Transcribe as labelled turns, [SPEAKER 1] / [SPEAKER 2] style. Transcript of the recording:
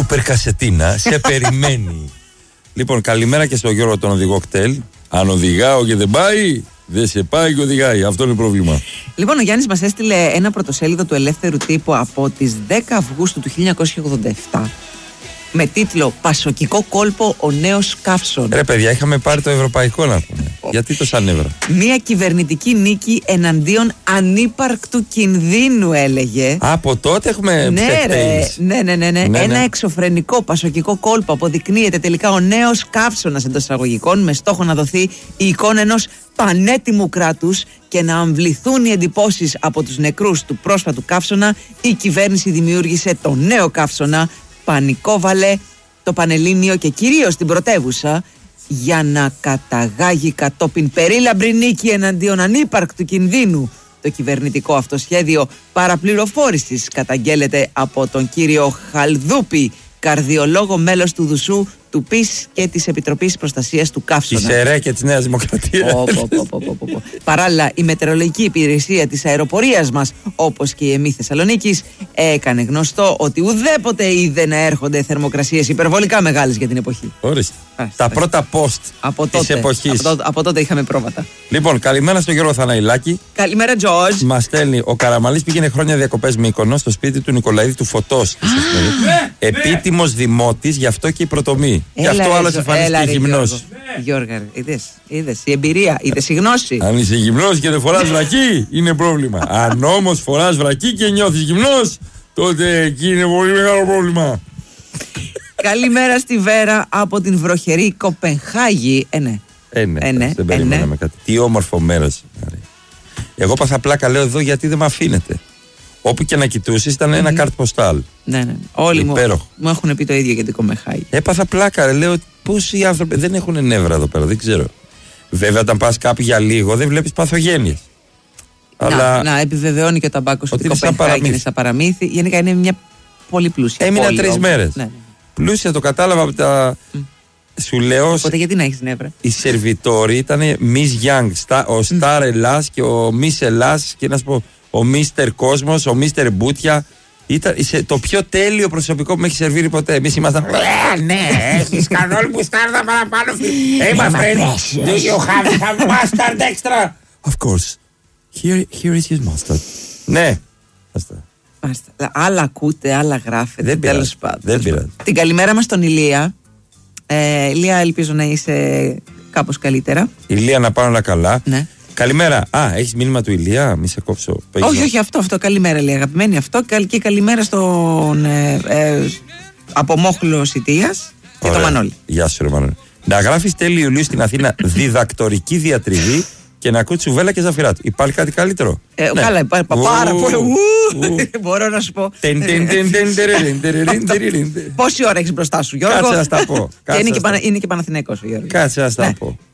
[SPEAKER 1] Σούπερ Κασετίνα σε περιμένει. Λοιπόν, καλημέρα και στο Γιώργο τον οδηγό κτέλ. Αν οδηγάω και δεν πάει, δεν σε πάει και οδηγάει. Αυτό είναι το πρόβλημα.
[SPEAKER 2] Λοιπόν, ο Γιάννης μας έστειλε ένα πρωτοσέλιδο του Ελεύθερου Τύπου από τις 10 Αυγούστου του 1987 με τίτλο «Πασοκικό κόλπο ο νέος Καύσων».
[SPEAKER 1] Ρε παιδιά, είχαμε πάρει το ευρωπαϊκό να πούμε. Γιατί το σανέβρα.
[SPEAKER 2] Μία κυβερνητική νίκη εναντίον ανύπαρκτου κινδύνου, έλεγε.
[SPEAKER 1] Από τότε έχουμε
[SPEAKER 2] Ναι. Ένα εξωφρενικό πασοκικό κόλπο αποδεικνύεται τελικά ο νέος Καύσωνας εντός εισαγωγικών, με στόχο να δοθεί η εικόνα ενός πανέτοιμου κράτους και να αμβληθούν οι εντυπώσεις από τους νεκρούς του πρόσφατου Καύσωνα. Η κυβέρνηση δημιούργησε το νέο Καύσωνα, πανικόβαλε το Πανελλήνιο και κυρίως την πρωτεύουσα για να καταγάγει κατόπιν περίλαμπρη νίκη εναντίον ανύπαρκτου κινδύνου. Το κυβερνητικό αυτό σχέδιο παραπληροφόρησης καταγγέλλεται από τον κύριο Χαλδούπη, καρδιολόγο, μέλος του ΔΟΥΣΟΥ, του ΠΙΣ και της Επιτροπής Προστασίας του Καύσωνα.
[SPEAKER 1] Της ΕΡΕ και της Νέας Δημοκρατίας.
[SPEAKER 2] Παράλληλα, η μετεωρολογική υπηρεσία της αεροπορίας μας, όπως και η ΕΜΗ Θεσσαλονίκης, έκανε γνωστό ότι ουδέποτε είδε να έρχονται θερμοκρασίες υπερβολικά μεγάλες για την εποχή.
[SPEAKER 1] Ορίστε. Τα πρώτα post της εποχής.
[SPEAKER 2] Από τότε είχαμε πρόβατα.
[SPEAKER 1] Λοιπόν, καλημέρα στον Γιώργο Θαναϊλάκη.
[SPEAKER 2] Καλημέρα, Τζορτζ.
[SPEAKER 1] Μας στέλνει: ο Καραμαλής πήγαινε χρόνια διακοπές Μύκονο στο σπίτι του Νικολαίδη του Φωτός. Επίτιμος δημότης, γι' αυτό και η προτομή. Γι' αυτό άλλος εμφανίστηκε γυμνός.
[SPEAKER 2] Γιώργα, είδες η εμπειρία, είδες η γνώση.
[SPEAKER 1] Αν είσαι γυμνός και δεν φοράς βρακί, είναι πρόβλημα. Αν όμως φοράς βρακί και νιώθεις γυμνός, τότε εκεί είναι πολύ μεγάλο πρόβλημα.
[SPEAKER 2] Καλημέρα στη Βέρα από την βροχερή Κοπενχάγη.
[SPEAKER 1] Ναι. Δεν περιμέναμε κάτι. Τι όμορφο μέρος. Εγώ πάθα πλάκα, λέω εδώ, γιατί δεν με αφήνετε. Όπου και να κοιτούσεις ήταν ένα καρτ ποστάλ.
[SPEAKER 2] Ναι. Όλοι μου έχουν πει το ίδιο για την Κοπενχάγη.
[SPEAKER 1] Έπαθα πλάκα, λέω, πώς οι άνθρωποι δεν έχουν νεύρα εδώ πέρα, δεν ξέρω. Βέβαια, όταν πας κάπου για λίγο, δεν βλέπεις παθογένειες.
[SPEAKER 2] Να επιβεβαιώνει και ο Ταμπάκος ότι η Κοπενχάγη είναι σαν παραμύθι. Γενικά είναι μια πολύ πλούσια πόλη.
[SPEAKER 1] Έμεινα 3 μέρες. Ναι. Πλούσια, το κατάλαβα από τα. Σου λέω.
[SPEAKER 2] Οπότε γιατί να έχεις νεύρα.
[SPEAKER 1] Οι σερβιτόροι ήταν Miss Young, ο Star Ελλάς και ο Miss Ελλάς και να σου πω ο Mr. Κόσμος, ο Mr. Μπούτια. Ήταν το πιο τέλειο προσωπικό που με έχει σερβίρει ποτέ. Εμείς ήμασταν. Ναι, έχεις κανόλ μουστάρδα παραπάνω. Hey my friend, do you have mustard extra? Of course. Here is his mustard. Ναι.
[SPEAKER 2] Άλλα ακούτε, άλλα γράφετε.
[SPEAKER 1] Τέλος πάντων. Δεν πειράζει.
[SPEAKER 2] Την καλημέρα μας στον Ηλία. Ηλία, ελπίζω να είσαι κάπως καλύτερα.
[SPEAKER 1] Ηλία, να πάνε όλα καλά.
[SPEAKER 2] Ναι.
[SPEAKER 1] Καλημέρα. Έχεις μήνυμα του Ηλία, μη σε κόψω.
[SPEAKER 2] Όχι, αυτό. Καλημέρα, λέει αγαπημένη. Αυτό και καλημέρα στον Απομόχλο Σιτίας και τον Μανώλη.
[SPEAKER 1] Γεια σου, ρε Μανώλη. Να γράφεις τέλη Ιουλίου στην Αθήνα διδακτορική διατριβή και να ακούει Τσουβέλα και Ζαφυράτου. Υπάρχει κάτι καλύτερο?
[SPEAKER 2] Καλά, υπάρχει πάρα πολύ. Μπορώ να σου πω. Πόση ώρα έχεις μπροστά σου, Γιώργο?
[SPEAKER 1] Κάτσε να στα πω.
[SPEAKER 2] Είναι και Παναθηναίκος ο Γιώργος.
[SPEAKER 1] Κάτσε να στα πω.